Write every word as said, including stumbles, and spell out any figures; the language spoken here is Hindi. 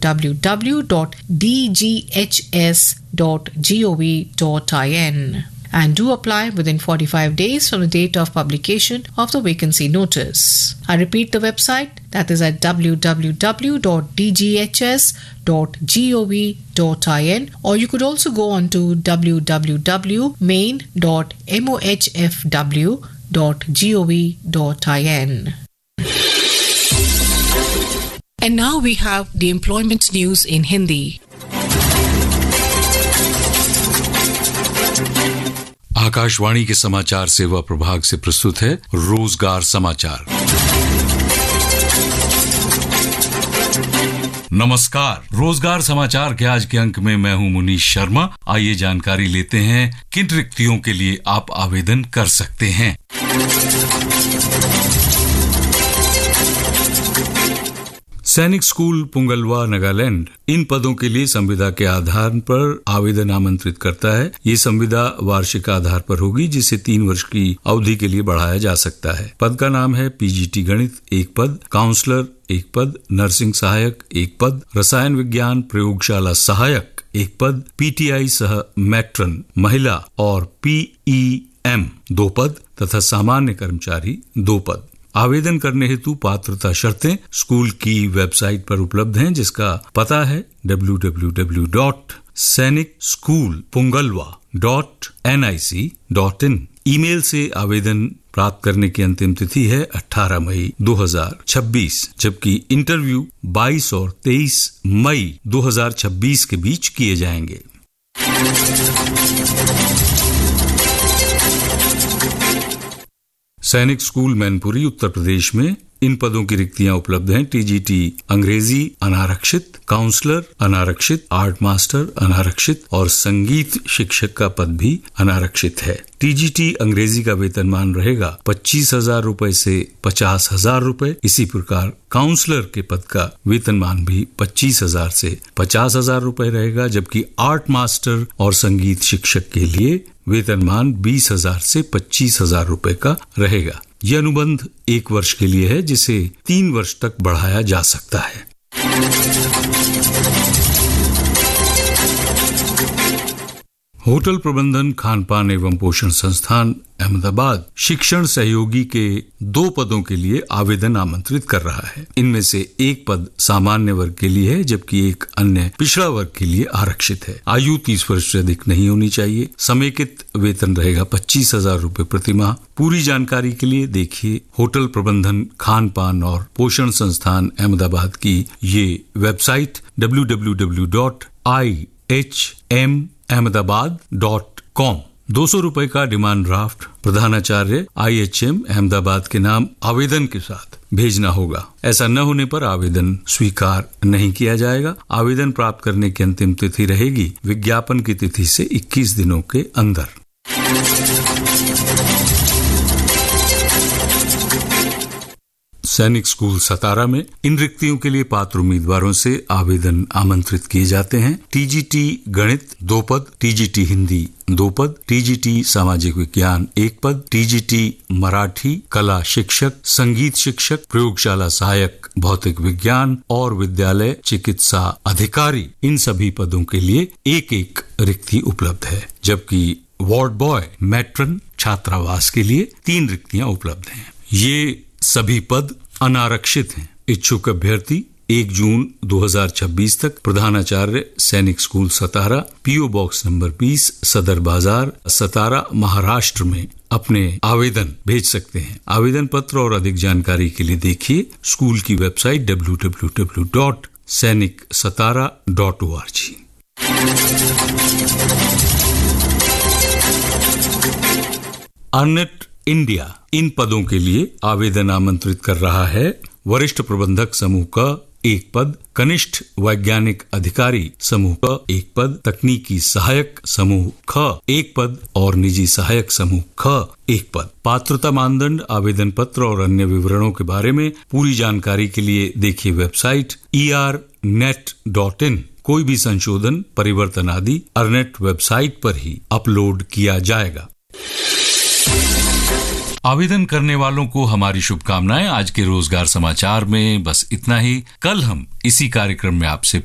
w w dot d g h s dot gov dot in. And do apply within forty-five days from the date of publication of the vacancy notice. I repeat the website, that is at w w w dot d g h s dot gov dot in, or you could also go on to w w w dot main dot mohfw dot gov dot in. And now we have the employment news in Hindi. Akashvani के समाचार सेवा प्रभाग से प्रस्तुत है रोजगार समाचार। नमस्कार, रोजगार समाचार के आज के अंक में मैं हूं मुनीश शर्मा। आइए जानकारी लेते हैं किन रिक्तियों के लिए आप आवेदन कर सकते हैं। सैनिक स्कूल पुंगलवा नागालैंड इन पदों के लिए संविदा के आधार पर आवेदन आमंत्रित करता है। ये संविदा वार्षिक आधार पर होगी, जिसे तीन वर्ष की अवधि के लिए बढ़ाया जा सकता है। पद का नाम है पीजीटी गणित एक पद, काउंसलर एक पद, नर्सिंग सहायक एक पद, रसायन विज्ञान प्रयोगशाला सहायक एक पद, पीटीआई सह मैट्रन महिला और पीईएम दो पद तथा सामान्य कर्मचारी दो पद। आवेदन करने हेतु पात्रता शर्तें स्कूल की वेबसाइट पर उपलब्ध हैं, जिसका पता है w w w dot सैनिक school पुंगलवा dot N I C dot in. Email से आवेदन प्राप्त करने की अंतिम तिथि है अठारह मई दो हज़ार छब्बीस, जबकि इंटरव्यू बाईस और तेईस मई दो हज़ार छब्बीस के बीच किए जाएंगे। सैनिक स्कूल मैनपुरी उत्तर प्रदेश में इन पदों की रिक्तियां उपलब्ध हैं। टीजीटी अंग्रेजी अनारक्षित, काउंसलर अनारक्षित, आर्ट मास्टर अनारक्षित और संगीत शिक्षक का पद भी अनारक्षित है। टीजीटी अंग्रेजी का वेतनमान रहेगा पच्चीस हजार रूपए से पचास हजार रूपए। इसी प्रकार काउंसलर के पद का वेतनमान भी पच्चीस हजार से पचास हजार रूपए रहेगा, जबकि आर्ट मास्टर और संगीत शिक्षक के लिए वेतनमान बीस हजार से पच्चीस हजार रूपए का रहेगा। यह अनुबंध एक वर्ष के लिए है, जिसे तीन वर्ष तक बढ़ाया जा सकता है। होटल प्रबंधन, खान पान एवं पोषण संस्थान अहमदाबाद शिक्षण सहयोगी के दो पदों के लिए आवेदन आमंत्रित कर रहा है। इनमें से एक पद सामान्य वर्ग के लिए है, जबकि एक अन्य पिछड़ा वर्ग के लिए आरक्षित है। आयु तीस वर्ष से अधिक नहीं होनी चाहिए। समेकित वेतन रहेगा पच्चीस हजार रूपए प्रति माह। पूरी जानकारी के लिए देखिए होटल प्रबंधन, खान पान और पोषण संस्थान अहमदाबाद की ये website w w w dot i h m Ahmedabad dot com. दो सौ रूपये का डिमांड ड्राफ्ट प्रधानाचार्य आई एच एम अहमदाबाद के नाम आवेदन के साथ भेजना होगा। ऐसा न होने पर आवेदन स्वीकार नहीं किया जाएगा। आवेदन प्राप्त करने की अंतिम तिथि रहेगी विज्ञापन की तिथि से इक्कीस दिनों के अंदर। सैनिक स्कूल सतारा में इन रिक्तियों के लिए पात्र उम्मीदवारों से आवेदन आमंत्रित किए जाते हैं। टीजीटी गणित दो पद, टीजीटी हिंदी दो पद, टीजीटी सामाजिक विज्ञान एक पद, टीजीटी मराठी कला शिक्षक, संगीत शिक्षक, प्रयोगशाला सहायक, भौतिक विज्ञान और विद्यालय चिकित्सा अधिकारी, इन सभी पदों के लिए एक एक रिक्ति उपलब्ध है। जबकि वार्ड बॉय, मैट्रन, छात्रावास के लिए तीन रिक्तियां उपलब्ध हैं। ये सभी पद अनारक्षित हैं। इच्छुक अभ्यर्थी एक जून दो हज़ार छब्बीस तक प्रधानाचार्य सैनिक स्कूल सतारा, पीओ बॉक्स नंबर बीस, सदर बाजार, सतारा, महाराष्ट्र में अपने आवेदन भेज सकते हैं। आवेदन पत्र और अधिक जानकारी के लिए देखिए स्कूल की website w w w dot सैनिक सतारा dot O R G. Ornate India in पदों के लिए आवेदन आमंत्रित कर रहा है। वरिष्ठ प्रबंधक समूह का एक पद, कनिष्ठ वैज्ञानिक अधिकारी समूह का एक पद, तकनीकी सहायक समूह ख एक पद और निजी सहायक समूह ख एक पद। पात्रता मानदंड, आवेदन पत्र और अन्य विवरणों के बारे में पूरी जानकारी के लिए देखिए website E R net dot in. कोई भी संशोधन, परिवर्तन आदि अर्नेट वेबसाइट पर ही अपलोड किया जाएगा। आवेदन करने वालों को हमारी शुभकामनाएं। आज के रोजगार समाचार में बस इतना ही। कल हम इसी कार्यक्रम में आपसे